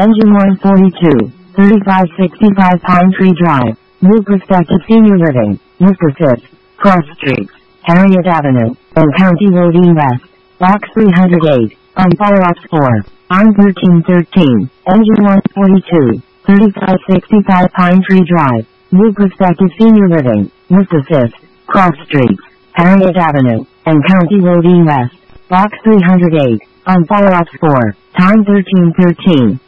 Engine 142, 3565 Pine Tree Drive, New Perspective Senior Living, Worcester 5th, Cross Streets, Harriet Avenue, and County Road E West, Box 308, on Fire Ops 4, on 1313, Engine 142, 3565 Pine Tree Drive, New Perspective Senior Living, Worcester 5th, Cross Streets, Harriet Avenue, and County Road E West, Box 308, on Fire Ops 4, time 1313.